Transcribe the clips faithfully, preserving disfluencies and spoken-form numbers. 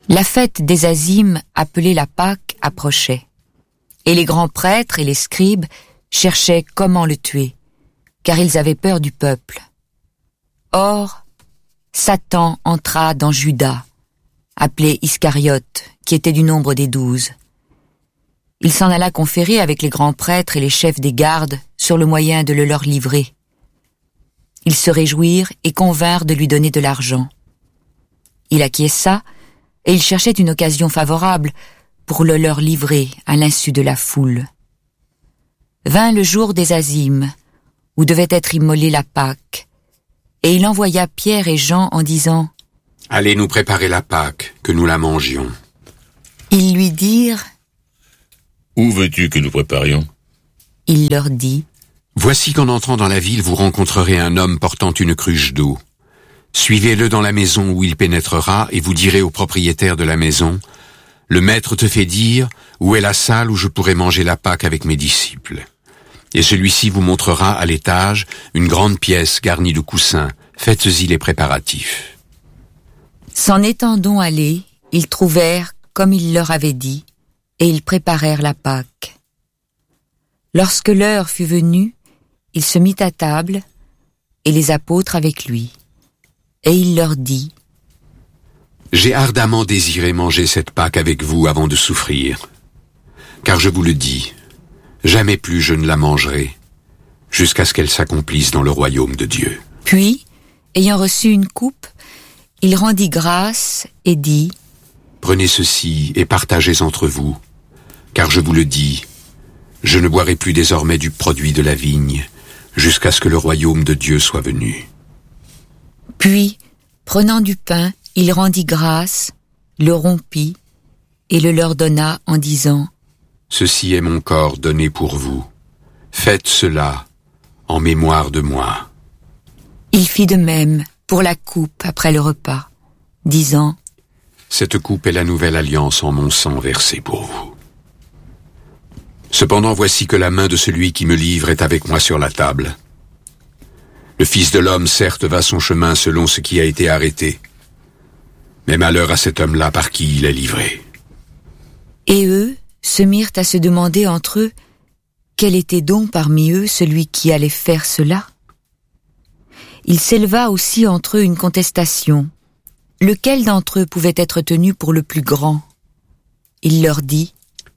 La fête des Azimes, appelée la Pâque, approchait, et les grands prêtres et les scribes cherchaient comment le tuer, car ils avaient peur du peuple. Or, Satan entra dans Judas, appelé Iscariote, qui était du nombre des douze. Il s'en alla conférer avec les grands prêtres et les chefs des gardes sur le moyen de le leur livrer. Ils se réjouirent et convinrent de lui donner de l'argent. Il acquiesça, et il cherchait une occasion favorable pour le leur livrer à l'insu de la foule. Vint le jour des Azimes, où devait être immolée la Pâque, et il envoya Pierre et Jean en disant « Allez nous préparer la Pâque, que nous la mangions. » Ils lui dirent « Où veux-tu que nous préparions ?» Il leur dit « Voici qu'en entrant dans la ville, vous rencontrerez un homme portant une cruche d'eau. Suivez-le dans la maison où il pénétrera, et vous direz au propriétaire de la maison, « Le maître te fait dire, où est la salle où je pourrai manger la Pâque avec mes disciples ?» Et celui-ci vous montrera à l'étage une grande pièce garnie de coussins. Faites-y les préparatifs. » S'en étant donc allés, ils trouvèrent comme il leur avait dit, et ils préparèrent la Pâque. Lorsque l'heure fut venue, il se mit à table, et les apôtres avec lui. Et il leur dit « J'ai ardemment désiré manger cette Pâque avec vous avant de souffrir. Car je vous le dis, jamais plus je ne la mangerai, jusqu'à ce qu'elle s'accomplisse dans le royaume de Dieu. » Puis, ayant reçu une coupe, il rendit grâce et dit « Prenez ceci et partagez entre vous, car je vous le dis, je ne boirai plus désormais du produit de la vigne, jusqu'à ce que le royaume de Dieu soit venu. » Puis, prenant du pain, il rendit grâce, le rompit, et le leur donna en disant « Ceci est mon corps donné pour vous. Faites cela en mémoire de moi. » Il fit de même pour la coupe après le repas, disant « Cette coupe est la nouvelle alliance en mon sang versé pour vous. Cependant voici que la main de celui qui me livre est avec moi sur la table. Le Fils de l'homme certes va son chemin selon ce qui a été arrêté, mais malheur à cet homme-là par qui il est livré. » Et eux se mirent à se demander entre eux quel était donc parmi eux celui qui allait faire cela. Il s'éleva aussi entre eux une contestation. Lequel d'entre eux pouvait être tenu pour le plus grand? Il leur dit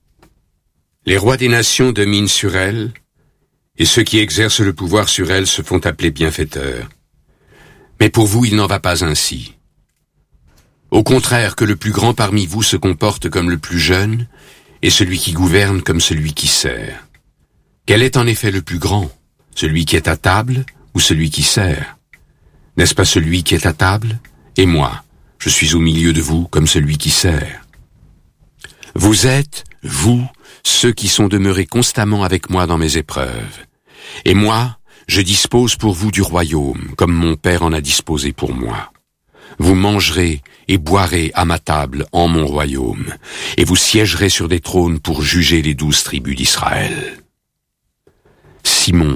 « Les rois des nations dominent sur elles, et ceux qui exercent le pouvoir sur elles se font appeler bienfaiteurs. Mais pour vous, il n'en va pas ainsi. Au contraire, que le plus grand parmi vous se comporte comme le plus jeune, et celui qui gouverne comme celui qui sert. Quel est en effet le plus grand, celui qui est à table ou celui qui sert? N'est-ce pas celui qui est à table? Et moi, je suis au milieu de vous comme celui qui sert. Vous êtes, vous, ceux qui sont demeurés constamment avec moi dans mes épreuves. Et moi, je dispose pour vous du royaume, comme mon Père en a disposé pour moi. Vous mangerez et boirez à ma table en mon royaume, et vous siégerez sur des trônes pour juger les douze tribus d'Israël. Simon,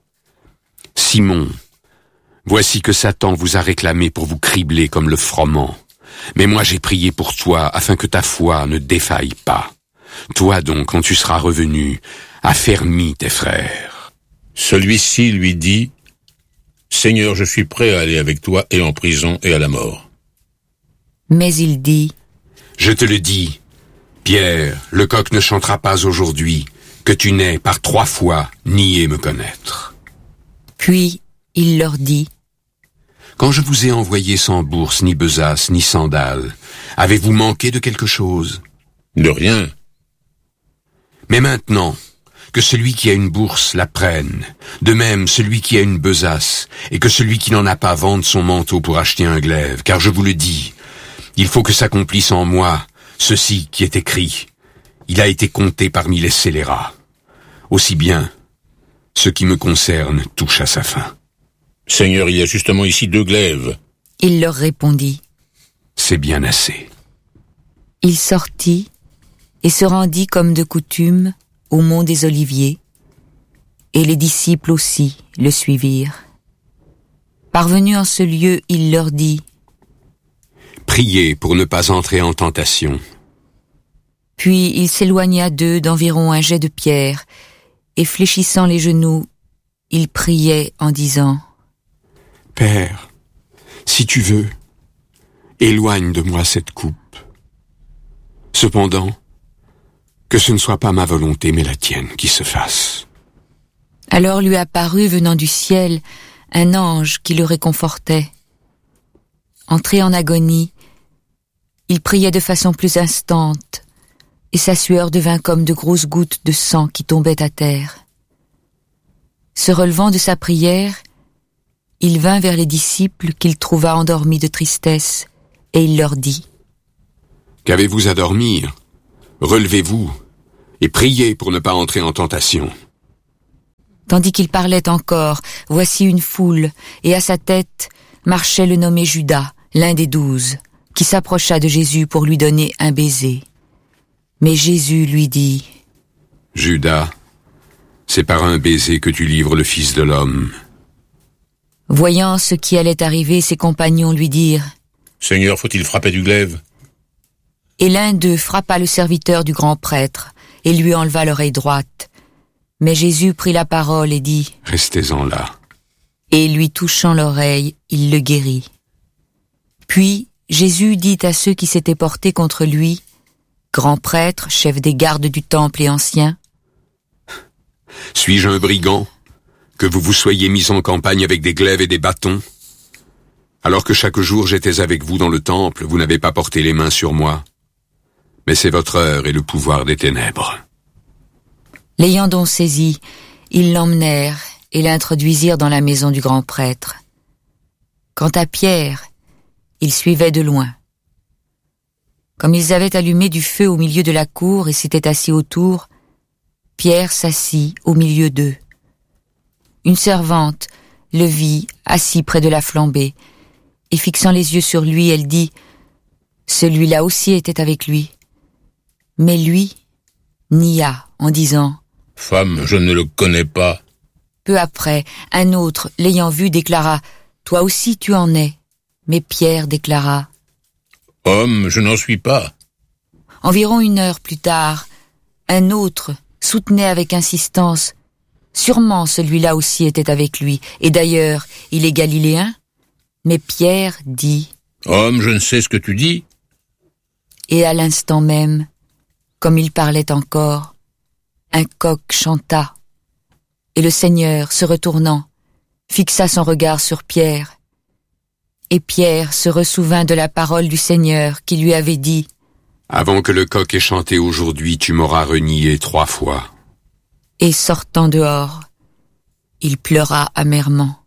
Simon, voici que Satan vous a réclamé pour vous cribler comme le froment. Mais moi j'ai prié pour toi, afin que ta foi ne défaille pas. Toi donc, quand tu seras revenu, affermis tes frères. » Celui-ci lui dit « Seigneur, je suis prêt à aller avec toi et en prison et à la mort. » Mais il dit « Je te le dis, Pierre, le coq ne chantera pas aujourd'hui, que tu n'aies par trois fois nié me connaître. » Puis il leur dit « Quand je vous ai envoyé sans bourse, ni besace, ni sandales, avez-vous manqué de quelque chose? » ?»« De rien. » »« Mais maintenant, que celui qui a une bourse la prenne, de même celui qui a une besace, et que celui qui n'en a pas vende son manteau pour acheter un glaive, car je vous le dis, il faut que s'accomplisse en moi ceci qui est écrit. Il a été compté parmi les scélérats. Aussi bien, ce qui me concerne touche à sa fin. »« Seigneur, il y a justement ici deux glaives. » Il leur répondit « C'est bien assez. » Il sortit et se rendit comme de coutume au mont des Oliviers, et les disciples aussi le suivirent. Parvenu en ce lieu, il leur dit « priez pour ne pas entrer en tentation. » Puis il s'éloigna d'eux d'environ un jet de pierre, et fléchissant les genoux, il priait en disant : « Père, si tu veux, éloigne de moi cette coupe. Cependant, que ce ne soit pas ma volonté, mais la tienne qui se fasse. » Alors lui apparut, venant du ciel, un ange qui le réconfortait. Entré en agonie, il priait de façon plus instante, et sa sueur devint comme de grosses gouttes de sang qui tombaient à terre. Se relevant de sa prière, il vint vers les disciples qu'il trouva endormis de tristesse, et il leur dit : « Qu'avez-vous à dormir ? Relevez-vous et priez pour ne pas entrer en tentation. » Tandis qu'il parlait encore, voici une foule, et à sa tête marchait le nommé Judas, l'un des douze, qui s'approcha de Jésus pour lui donner un baiser. Mais Jésus lui dit : « Judas, c'est par un baiser que tu livres le Fils de l'homme. » Voyant ce qui allait arriver, ses compagnons lui dirent : « Seigneur, faut-il frapper du glaive ? » Et l'un d'eux frappa le serviteur du grand prêtre et lui enleva l'oreille droite. Mais Jésus prit la parole et dit : « Restez-en là. » Et lui touchant l'oreille, il le guérit. Puis Jésus dit à ceux qui s'étaient portés contre lui, grand prêtre, chef des gardes du temple et anciens : « Suis-je un brigand, que vous vous soyez mis en campagne avec des glaives et des bâtons ? Alors que chaque jour j'étais avec vous dans le temple, vous n'avez pas porté les mains sur moi. Mais c'est votre heure et le pouvoir des ténèbres. » L'ayant donc saisi, ils l'emmenèrent et l'introduisirent dans la maison du grand prêtre. Quant à Pierre, il suivait de loin. Comme ils avaient allumé du feu au milieu de la cour et s'étaient assis autour, Pierre s'assit au milieu d'eux. Une servante le vit assis près de la flambée, et fixant les yeux sur lui, elle dit : « Celui-là aussi était avec lui. » Mais lui nia en disant : « Femme, je ne le connais pas. » Peu après, un autre, l'ayant vu, déclara : « Toi aussi tu en es. » Mais Pierre déclara : « Homme, je n'en suis pas. » Environ une heure plus tard, un autre soutenait avec insistance : « Sûrement celui-là aussi était avec lui, et d'ailleurs, il est galiléen. » Mais Pierre dit : « Homme, je ne sais ce que tu dis. » Et à l'instant même, comme il parlait encore, un coq chanta, et le Seigneur, se retournant, fixa son regard sur Pierre. Et Pierre se ressouvint de la parole du Seigneur qui lui avait dit : « Avant que le coq ait chanté aujourd'hui, tu m'auras renié trois fois. » Et sortant dehors, il pleura amèrement.